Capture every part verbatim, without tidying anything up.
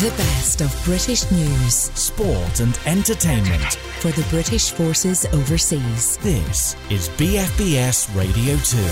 The best of British news, sport and entertainment for the British forces overseas. This is B F B S Radio two.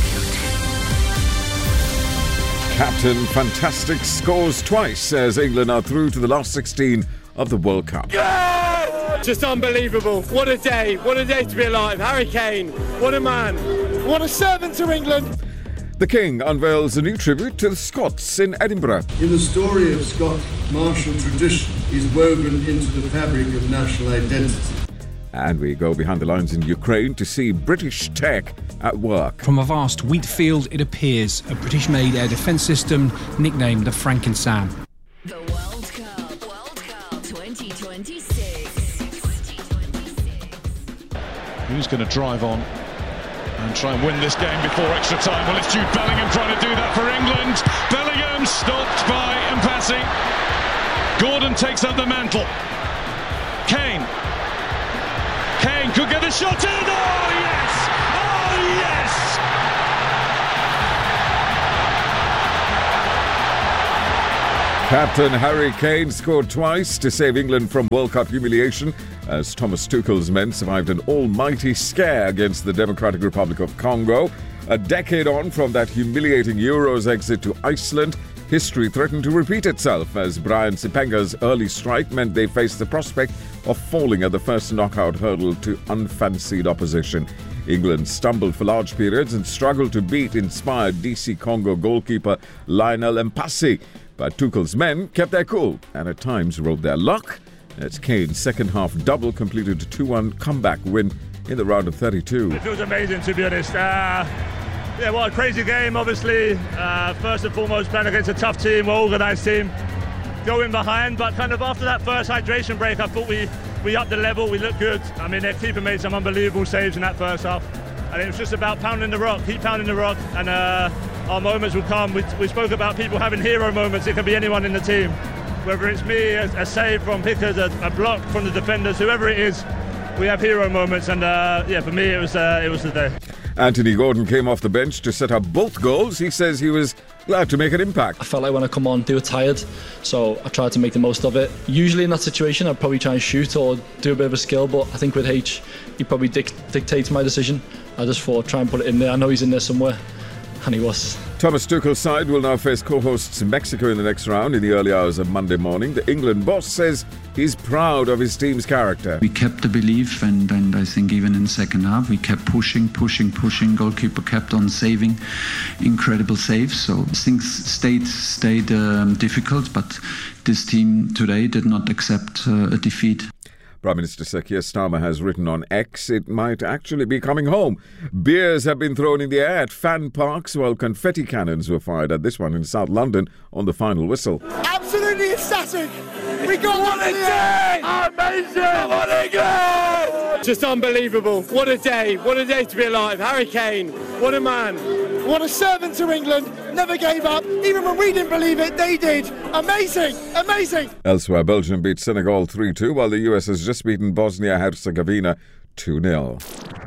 Captain Fantastic scores twice as England are through to the last sixteen of the World Cup. Yeah! Just unbelievable. What a day. What a day to be alive. Harry Kane, what a man. What a servant to England. The King unveils a new tribute to the Scots in Edinburgh. In the story of Scotch, martial tradition is woven into the fabric of national identity. And we go behind the lines in Ukraine to see British tech at work. From a vast wheat field, it appears a British-made air defence system nicknamed the Franken-Sam. The World Cup, World Cup twenty twenty-six. Who's going to drive on and try and win this game before extra time? Well, it's Jude Bellingham trying to do that for England. Bellingham stopped by Mpassi. Gordon takes up the mantle. Kane. Kane could get the shot in. Oh, yes! Oh, yes! Captain Harry Kane scored twice to save England from World Cup humiliation as Thomas Tuchel's men survived an almighty scare against the Democratic Republic of Congo. A decade on from that humiliating Euros exit to Iceland, history threatened to repeat itself as Brian Sipenga's early strike meant they faced the prospect of falling at the first knockout hurdle to unfancied opposition. England stumbled for large periods and struggled to beat inspired D C Congo goalkeeper Lionel Mpassi. But Tuchel's men kept their cool and at times rode their luck as Kane's second half double completed a two one comeback win in the round of thirty-two. It feels amazing, to be honest. Uh, yeah, what a crazy game, obviously. Uh, first and foremost, playing against a tough team, well organised team. Going behind, but kind of after that first hydration break, I thought we, we upped the level, we looked good. I mean, their keeper made some unbelievable saves in that first half. And it was just about pounding the rock, keep pounding the rock, and uh, our moments will come. We, we spoke about people having hero moments. It can be anyone in the team. Whether it's me, a, a save from Pickard, a, a block from the defenders, whoever it is, we have hero moments. And uh, yeah, for me, it was uh, it was the day. Anthony Gordon came off the bench to set up both goals. He says he was glad to make an impact. I felt like when I come on, they were tired, so I tried to make the most of it. Usually in that situation, I'd probably try and shoot or do a bit of a skill, but I think with H, he probably dic- dictates my decision. I just thought, try and put it in there. I know he's in there somewhere, and he was. Thomas Tuchel's side will now face co-hosts Mexico in the next round in the early hours of Monday morning. The England boss says he's proud of his team's character. We kept the belief, and, and I think even in the second half, we kept pushing, pushing, pushing. Goalkeeper kept on saving incredible saves. So things stayed stayed um, difficult, but this team today did not accept uh, a defeat. Prime Minister Sir Keir Starmer has written on X it might actually be coming home. Beers have been thrown in the air at fan parks while confetti cannons were fired at this one in South London on the final whistle. Absolutely ecstatic. We got one a day. Amazing. Come on, England. Just unbelievable. What a day. What a day to be alive. Harry Kane, what a man. What a servant to England. Never gave up. Even when we didn't believe it, they did. Amazing. Amazing. Elsewhere, Belgium beat Senegal three two, while the U S has just beaten Bosnia-Herzegovina two nil.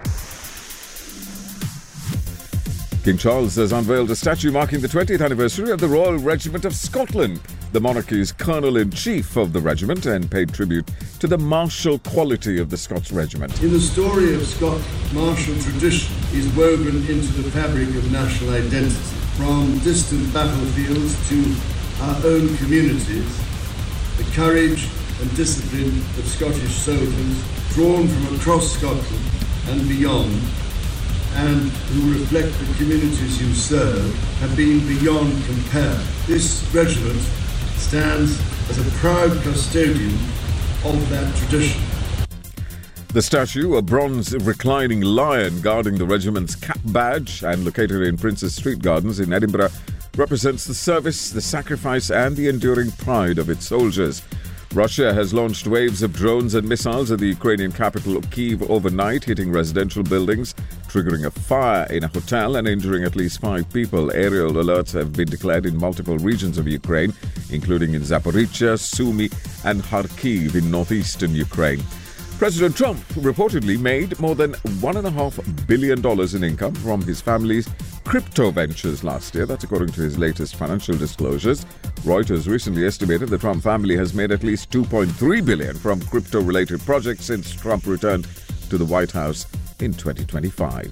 King Charles has unveiled a statue marking the twentieth anniversary of the Royal Regiment of Scotland, the monarchy's colonel-in-chief of the regiment, and paid tribute to the martial quality of the Scots regiment. In the story of Scotch, martial tradition is woven into the fabric of national identity. From distant battlefields to our own communities, the courage and discipline of Scottish soldiers, drawn from across Scotland and beyond, and who reflect the communities you serve, have been beyond compare. This regiment stands as a proud custodian of that tradition. The statue, a bronze reclining lion guarding the regiment's cap badge and located in Princes Street Gardens in Edinburgh, represents the service, the sacrifice and the enduring pride of its soldiers. Russia has launched waves of drones and missiles at the Ukrainian capital Kyiv overnight, hitting residential buildings, triggering a fire in a hotel and injuring at least five people. Aerial alerts have been declared in multiple regions of Ukraine, including in Zaporizhzhia, Sumy and Kharkiv in northeastern Ukraine. President Trump reportedly made more than one point five billion dollars in income from his family's crypto ventures last year. That's according to his latest financial disclosures. Reuters recently estimated the Trump family has made at least two point three billion dollars from crypto-related projects since Trump returned to the White House in twenty twenty-five.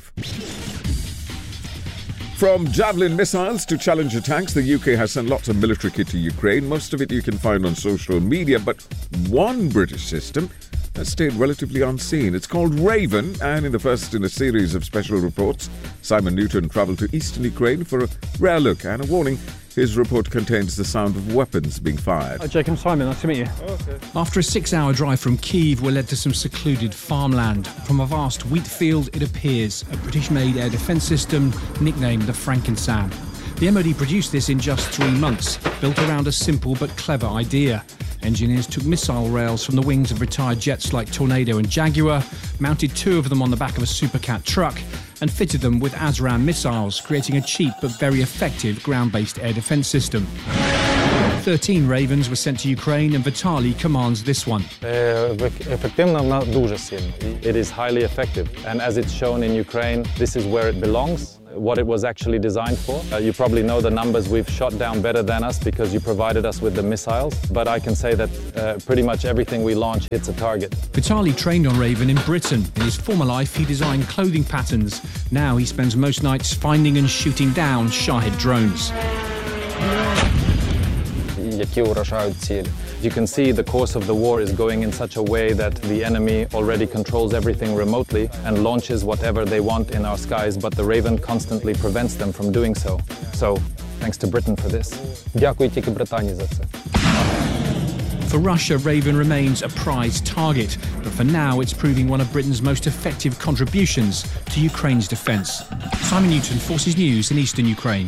From Javelin missiles to Challenger tanks, the U K has sent lots of military kit to Ukraine. Most of it you can find on social media, but one British system has stayed relatively unseen. It's called Raven, and in the first in a series of special reports, Simon Newton travelled to eastern Ukraine for a rare look and a warning. His report contains the sound of weapons being fired. Hi, Jake, I'm Simon. Nice to meet you. Oh, okay. After a six-hour drive from Kyiv, we're led to some secluded farmland. From a vast wheat field, it appears a British-made air defence system nicknamed the Frankenstein. The M O D produced this in just three months, built around a simple but clever idea. Engineers took missile rails from the wings of retired jets like Tornado and Jaguar, mounted two of them on the back of a Supercat truck, and fitted them with ASRAAM missiles, creating a cheap but very effective ground-based air defence system. thirteen Ravens were sent to Ukraine, and Vitaly commands this one. It is highly effective, and as it's shown in Ukraine, this is where it belongs, what it was actually designed for. Uh, you probably know the numbers. We've shot down better than us because you provided us with the missiles, but I can say that uh, pretty much everything we launch hits a target. Vitaly trained on Raven in Britain. In his former life, he designed clothing patterns. Now he spends most nights finding and shooting down Shahed drones. You can see the course of the war is going in such a way that the enemy already controls everything remotely and launches whatever they want in our skies, but the Raven constantly prevents them from doing so. So, thanks to Britain for this. For Russia, Raven remains a prized target, but for now it's proving one of Britain's most effective contributions to Ukraine's defence. Simon Newton, Forces News in eastern Ukraine.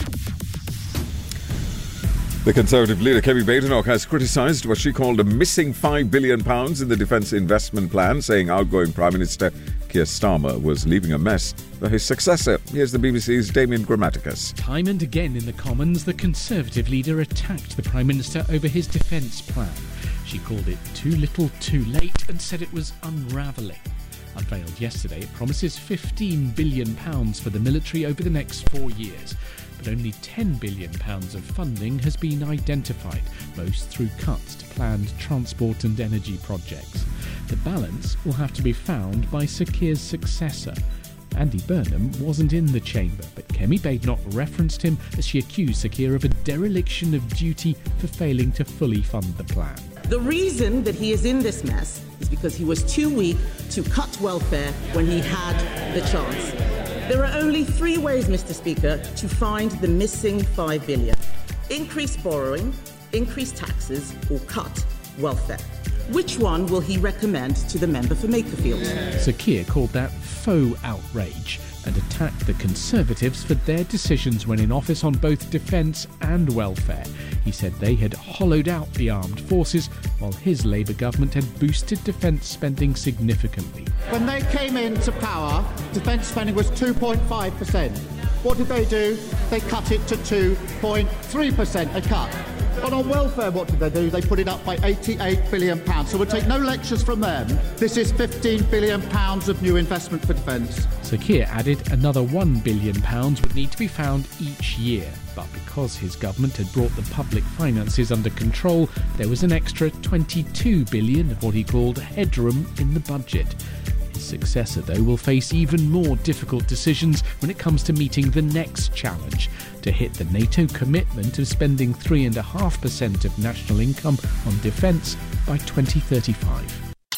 The Conservative leader, Kemi Badenoch, has criticised what she called a missing five billion pounds in the defence investment plan, saying outgoing Prime Minister Keir Starmer was leaving a mess for his successor. Here's the B B C's Damien Grammaticus. Time and again in the Commons, the Conservative leader attacked the Prime Minister over his defence plan. She called it too little too late and said it was unravelling. Unveiled yesterday, it promises fifteen billion pounds for the military over the next four years. But only ten billion pounds of funding has been identified, most through cuts to planned transport and energy projects. The balance will have to be found by Sir Keir's successor. Andy Burnham wasn't in the chamber, but Kemi Badenoch referenced him as she accused Sir Keir of a dereliction of duty for failing to fully fund the plan. The reason that he is in this mess is because he was too weak to cut welfare when he had the chance. There are only three ways, Mister Speaker, to find the missing five billion pounds. Increase borrowing, increase taxes, or cut welfare. Which one will he recommend to the member for Makerfield? Sir Keir called that faux outrage and attacked the Conservatives for their decisions when in office on both defence and welfare. He said they had hollowed out the armed forces, while his Labour government had boosted defence spending significantly. When they came into power, defence spending was two point five percent. What did they do? They cut it to two point three percent, a cut. And on welfare, what did they do? They put it up by eighty-eight billion pounds. So we'll take no lectures from them. This is fifteen billion pounds of new investment for defence. Sir Keir added another one billion pounds would need to be found each year. But because his government had brought the public finances under control, there was an extra twenty-two billion pounds of what he called headroom in the budget. His successor, though, will face even more difficult decisions when it comes to meeting the next challenge, to hit the NATO commitment of spending three point five percent of national income on defence by twenty thirty-five.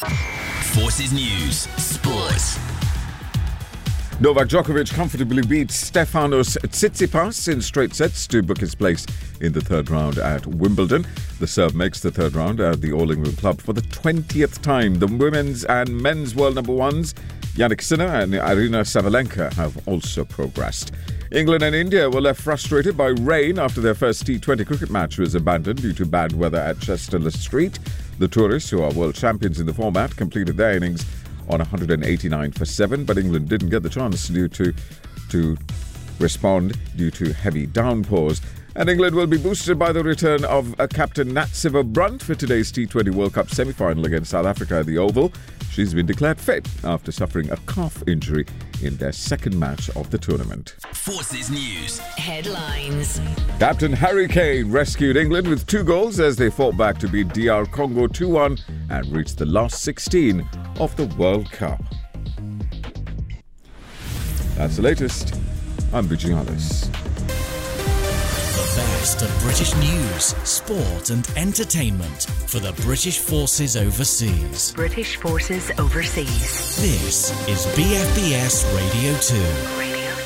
Forces News Sports. Novak Djokovic comfortably beats Stefanos Tsitsipas in straight sets to book his place in the third round at Wimbledon. The Serb makes the third round at the All England Club for the twentieth time. The women's and men's world number ones, Jannik Sinner and Aryna Sabalenka, have also progressed. England and India were left frustrated by rain after their first T twenty cricket match was abandoned due to bad weather at Chester Street. The tourists, who are world champions in the format, completed their innings on one hundred eighty-nine for seven, but England didn't get the chance due to to respond due to heavy downpours. And England will be boosted by the return of uh, captain Natsiva Brunt for today's T twenty World Cup semi-final against South Africa at the Oval. She's been declared fit after suffering a calf injury in their second match of the tournament. Forces News. Headlines. Captain Harry Kane rescued England with two goals as they fought back to beat D R Congo two one and reached the last sixteen of the World Cup. That's the latest. I'm Vijay Alice. The best of British news, sport and entertainment for the British Forces Overseas. British Forces Overseas. This is B F B S Radio two.